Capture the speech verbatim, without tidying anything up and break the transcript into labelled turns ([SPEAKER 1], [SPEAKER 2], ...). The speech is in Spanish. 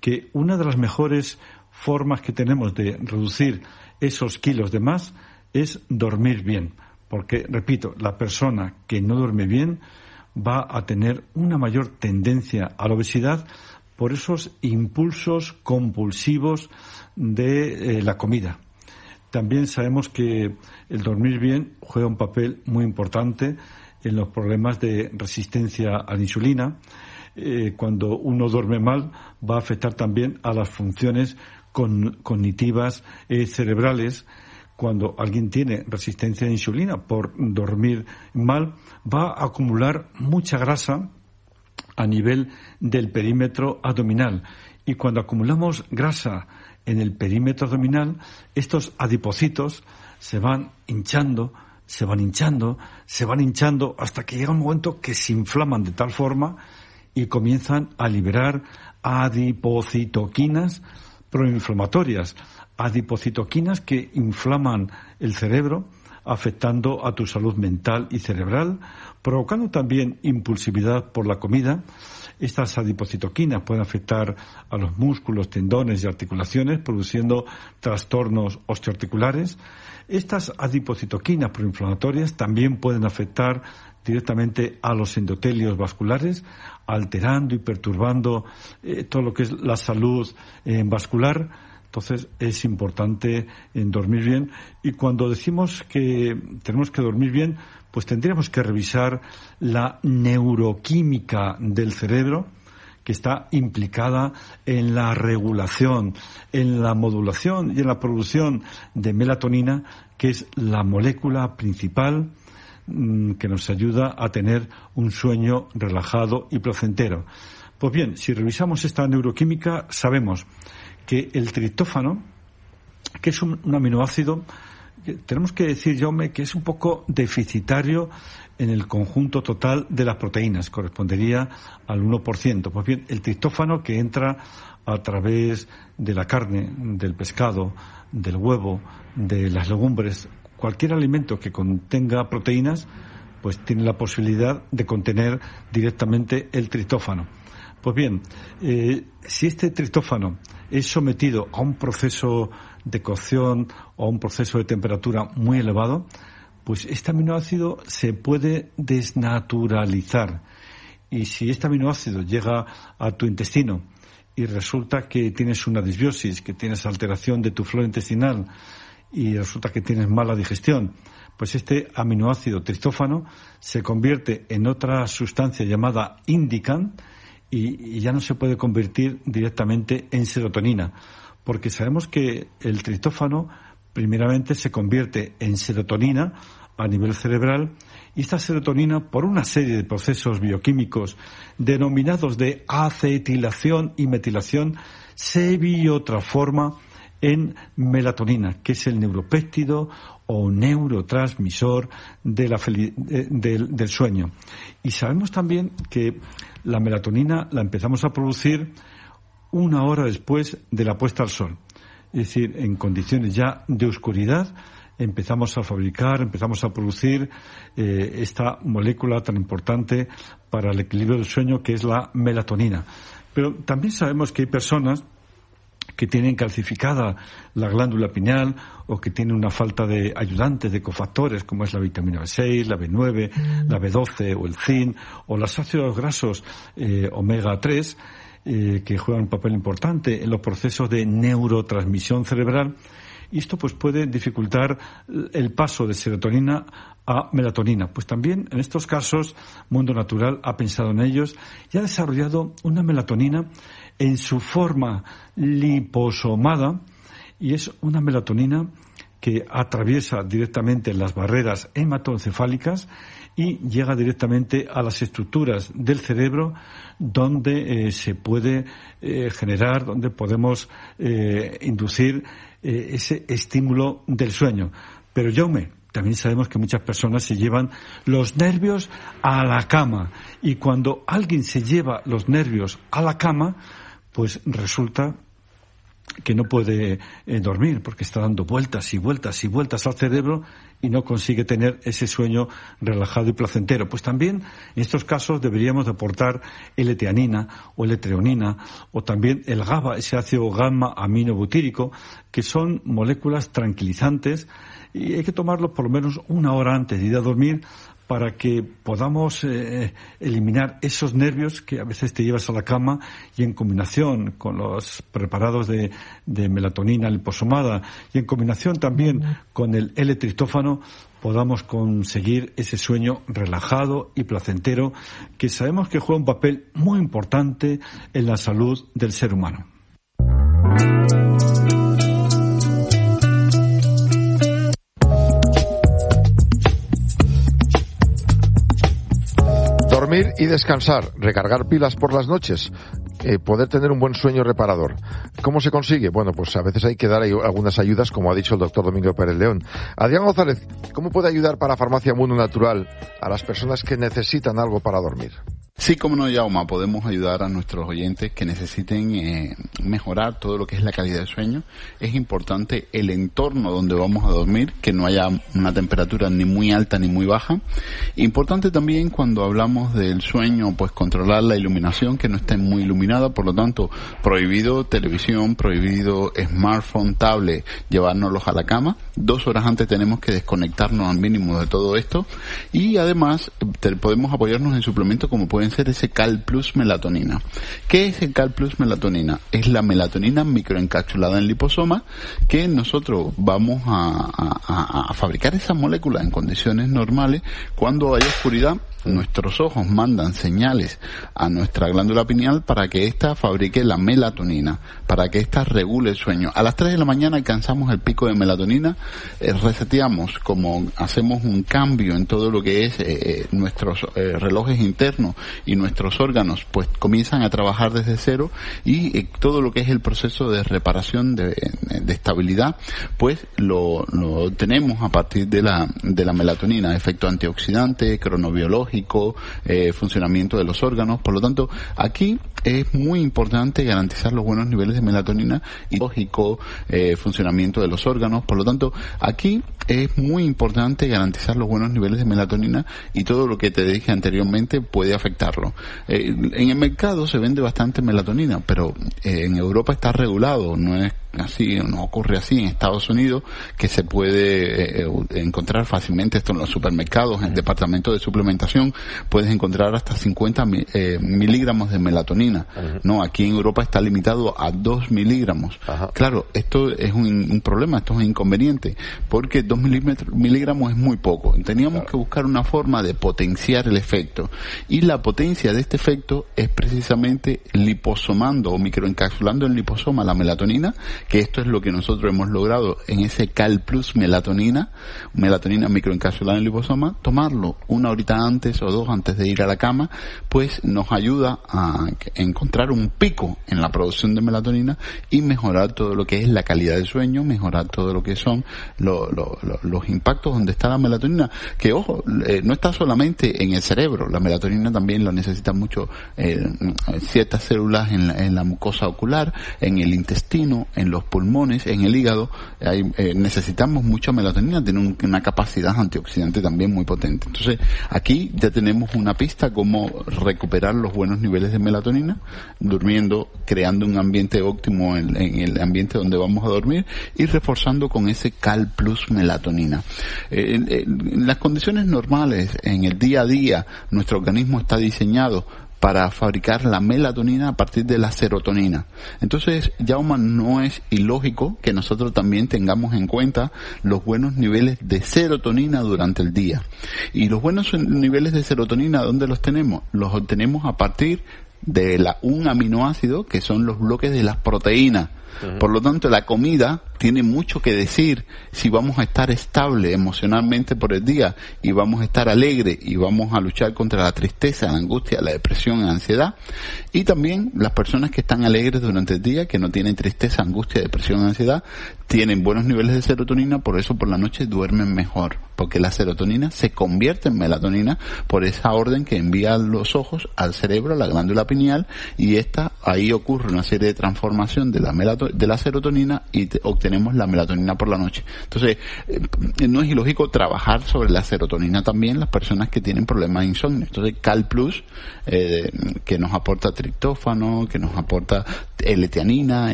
[SPEAKER 1] que una de las mejores formas que tenemos de reducir esos kilos de más es dormir bien. Porque, repito, la persona que no duerme bien va a tener una mayor tendencia a la obesidad por esos impulsos compulsivos de eh, la comida. También sabemos que el dormir bien juega un papel muy importante en los problemas de resistencia a la insulina. Eh, cuando uno duerme mal, va a afectar también a las funciones con, cognitivas eh, cerebrales. Cuando alguien tiene resistencia a la insulina por dormir mal, va a acumular mucha grasa a nivel del perímetro abdominal. Y cuando acumulamos grasa en el perímetro abdominal, estos adipocitos se van hinchando, se van hinchando, se van hinchando, hasta que llega un momento que se inflaman de tal forma y comienzan a liberar adipocitoquinas proinflamatorias, adipocitoquinas que inflaman el cerebro, afectando a tu salud mental y cerebral, provocando también impulsividad por la comida. Estas adipocitoquinas pueden afectar a los músculos, tendones y articulaciones, produciendo trastornos osteoarticulares. Estas adipocitoquinas proinflamatorias también pueden afectar directamente a los endotelios vasculares, alterando y perturbando eh, todo lo que es la salud eh, vascular. Entonces es importante en dormir bien, y cuando decimos que tenemos que dormir bien, pues tendríamos que revisar la neuroquímica del cerebro, que está implicada en la regulación, en la modulación y en la producción de melatonina, que es la molécula principal mmm, que nos ayuda a tener un sueño relajado y placentero. Pues bien, si revisamos esta neuroquímica, sabemos que el triptófano, que es un, un aminoácido, que tenemos que decir, Jaume, que es un poco deficitario en el conjunto total de las proteínas, correspondería al uno por ciento. Pues bien, el triptófano, que entra a través de la carne, del pescado, del huevo, de las legumbres, cualquier alimento que contenga proteínas, pues tiene la posibilidad de contener directamente el triptófano. Pues bien, eh, si este triptófano es sometido a un proceso de cocción o a un proceso de temperatura muy elevado, pues este aminoácido se puede desnaturalizar. Y si este aminoácido llega a tu intestino y resulta que tienes una disbiosis, que tienes alteración de tu flora intestinal y resulta que tienes mala digestión, pues este aminoácido triptófano se convierte en otra sustancia llamada indican, y, y ya no se puede convertir directamente en serotonina, porque sabemos que el triptófano primeramente se convierte en serotonina a nivel cerebral, y esta serotonina, por una serie de procesos bioquímicos denominados de acetilación y metilación, se biotransforma en melatonina, que es el neuropéptido o neurotransmisor de la feli- de, de, del sueño. Y sabemos también que la melatonina la empezamos a producir una hora después de la puesta al sol. Es decir, en condiciones ya de oscuridad empezamos a fabricar, empezamos a producir eh, esta molécula tan importante para el equilibrio del sueño, que es la melatonina. Pero también sabemos que hay personas que tienen calcificada la glándula pineal o que tienen una falta de ayudantes, de cofactores, como es la vitamina B seis, la B nueve, la B doce o el zinc, o los ácidos grasos eh, omega tres, eh, que juegan un papel importante en los procesos de neurotransmisión cerebral. Y esto pues puede dificultar el paso de serotonina a melatonina. Pues también en estos casos Mundo Natural ha pensado en ellos y ha desarrollado una melatonina en su forma liposomada, y es una melatonina que atraviesa directamente las barreras hematoencefálicas y llega directamente a las estructuras del cerebro, donde eh, se puede eh, generar, donde podemos eh, inducir eh, ese estímulo del sueño. Pero, Jaume, también sabemos que muchas personas se llevan los nervios a la cama, y cuando alguien se lleva los nervios a la cama, pues resulta que no puede eh, dormir porque está dando vueltas y vueltas y vueltas al cerebro y no consigue tener ese sueño relajado y placentero. Pues también en estos casos deberíamos de aportar L-teanina o L-treonina o también el GABA, ese ácido gamma aminobutírico, que son moléculas tranquilizantes y hay que tomarlos por lo menos una hora antes de ir a dormir para que podamos eh, eliminar esos nervios que a veces te llevas a la cama y en combinación con los preparados de, de melatonina liposomada y en combinación también con el L-triptófano podamos conseguir ese sueño relajado y placentero que sabemos que juega un papel muy importante en la salud del ser humano.
[SPEAKER 2] Dormir y descansar, recargar pilas por las noches, eh, poder tener un buen sueño reparador. ¿Cómo se consigue? Bueno, pues a veces hay que dar algunas ayudas, como ha dicho el doctor Domingo Pérez León. Adrián González, ¿cómo puede ayudar para Farmacia Mundo Natural a las personas que necesitan algo para dormir?
[SPEAKER 3] Sí, como no, Jaume, podemos ayudar a nuestros oyentes que necesiten eh, mejorar todo lo que es la calidad de sueño. Es importante el entorno donde vamos a dormir, que no haya una temperatura ni muy alta ni muy baja. Importante también cuando hablamos del sueño, pues controlar la iluminación, que no esté muy iluminada, por lo tanto, prohibido televisión, prohibido smartphone, tablet, llevárnoslos a la cama. Dos horas antes tenemos que desconectarnos al mínimo de todo esto y además te, podemos apoyarnos en suplementos como pueden ser ese Cal Plus melatonina. ¿Qué es el Cal Plus melatonina? Es la melatonina microencapsulada en liposoma que nosotros vamos a, a, a fabricar esa molécula en condiciones normales. Cuando hay oscuridad, nuestros ojos mandan señales a nuestra glándula pineal para que ésta fabrique la melatonina, para que ésta regule el sueño. A las tres de la mañana alcanzamos el pico de melatonina, eh, reseteamos, como hacemos un cambio en todo lo que es eh, nuestros eh, relojes internos y nuestros órganos, pues comienzan a trabajar desde cero y eh, todo lo que es el proceso de reparación, de, de estabilidad, pues lo, lo tenemos a partir de la, de la melatonina, efecto antioxidante, cronobiológico, Eh, funcionamiento de los órganos. Por lo tanto, aquí es muy importante garantizar los buenos niveles de melatonina y lógico eh, funcionamiento de los órganos. Por lo tanto, aquí es muy importante garantizar los buenos niveles de melatonina y todo lo que te dije anteriormente puede afectarlo. Eh, en el mercado se vende bastante melatonina, pero eh, en Europa está regulado, no es así, no ocurre así en Estados Unidos, que se puede eh, encontrar fácilmente esto en los supermercados, en el departamento de suplementación puedes encontrar hasta cincuenta eh, miligramos de melatonina. Uh-huh. No, aquí en Europa está limitado a dos miligramos. Uh-huh. Claro, esto es un, un problema, esto es un inconveniente, porque dos miligramos es muy poco. Teníamos claro. que buscar una forma de potenciar el efecto, y la potencia de este efecto es precisamente liposomando o microencapsulando en liposoma la melatonina, que esto es lo que nosotros hemos logrado en ese Cal Plus melatonina, melatonina microencapsulada en liposoma. Tomarlo una horita antes o dos antes de ir a la cama, pues nos ayuda a encontrar un pico en la producción de melatonina y mejorar todo lo que es la calidad del sueño, mejorar todo lo que son lo, lo, lo, los impactos donde está la melatonina, que ojo, eh, no está solamente en el cerebro, la melatonina también lo necesitan mucho eh, ciertas células en la, en la mucosa ocular, en el intestino, en los pulmones, en el hígado. Hay, eh, necesitamos mucha melatonina, tiene un, una capacidad antioxidante también muy potente. Entonces, aquí ya tenemos una pista cómo recuperar los buenos niveles de melatonina, durmiendo, creando un ambiente óptimo en, en el ambiente donde vamos a dormir y reforzando con ese Cal Plus melatonina. Eh, en, en las condiciones normales, en el día a día, nuestro organismo está diseñado para fabricar la melatonina a partir de la serotonina. Entonces, Jaume, no es ilógico que nosotros también tengamos en cuenta los buenos niveles de serotonina durante el día. Y los buenos niveles de serotonina, ¿dónde los tenemos? Los obtenemos a partir de la, un aminoácido, que son los bloques de las proteínas. Uh-huh. Por lo tanto, la comida tiene mucho que decir si vamos a estar estable emocionalmente por el día y vamos a estar alegre y vamos a luchar contra la tristeza, la angustia, la depresión, la ansiedad. Y también las personas que están alegres durante el día, que no tienen tristeza, angustia, depresión, ansiedad, tienen buenos niveles de serotonina, por eso por la noche duermen mejor, porque la serotonina se convierte en melatonina por esa orden que envía los ojos al cerebro, a la glándula pineal, y esta, ahí ocurre una serie de transformación de la melato, de la serotonina y te, obtenemos la melatonina por la noche. Entonces, eh, no es ilógico trabajar sobre la serotonina también las personas que tienen problemas de insomnio. Entonces, Cal Plus, eh, que nos aporta triptófano, que nos aporta L-teanina,